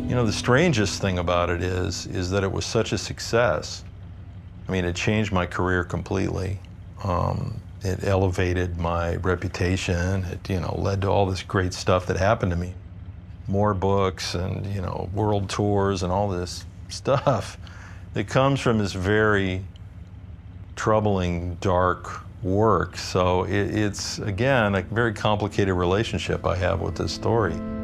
You know, the strangest thing about it is that it was such a success. I mean, it changed my career completely. It elevated my reputation. It, led to all this great stuff that happened to me. More books and, world tours and all this stuff that comes from this very troubling, dark work. So it's, again, a very complicated relationship I have with this story.